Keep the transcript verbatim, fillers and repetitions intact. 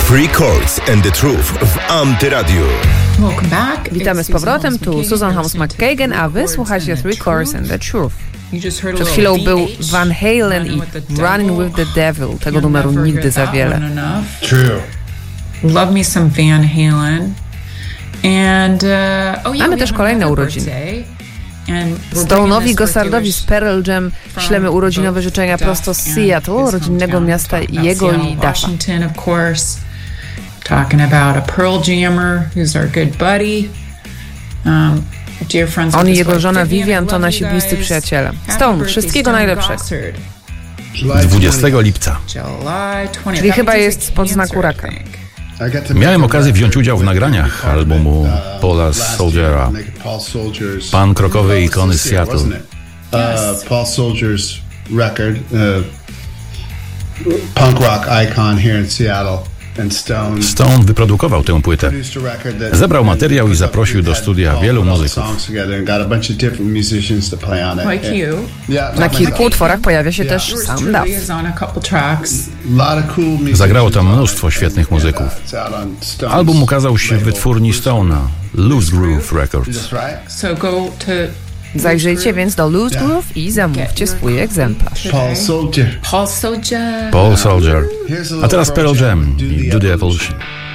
Three Chords and the Truth w Antyradiu. Witamy z powrotem, tu Susan Holmes McKagan, a wy słuchacie Three Chords and the Truth. Przed chwilą był Van Halen i Running with the Devil. Tego numeru nigdy za wiele. True. Love me some Van Halen. And, uh, oh yeah, mamy też kolejne urodziny. Stone'owi Gossardowi z Pearl Jam ślemy urodzinowe życzenia prosto z Seattle, rodzinnego miasta jego i Duffa. Talking about a Pearl Jammer, who's our good buddy. Um, dear friends. On i jego żona Vivian to nasi bliscy przyjaciele. Stone, wszystkiego najlepszego. dwudziestego lipca. Czyli chyba jest spod znaku raka. Miałem okazję wziąć udział w nagraniach albumu Paula Soldiera, punk rockowej ikony z Seattle. Paul Soldier's record, punk rock icon here in Seattle. Stone wyprodukował tę płytę. Zebrał materiał i zaprosił do studia wielu muzyków. Na kilku utworach pojawia się też sam Duff. Zagrało tam mnóstwo świetnych muzyków. Album ukazał się w wytwórni Stone'a, Loose Groove Records. Zajrzyjcie więc do Loose Groove i zamówcie swój egzemplarz. Paul Soldier. Paul Soldier. Paul Soldier. A teraz Pearl Jam i Do the Evolution.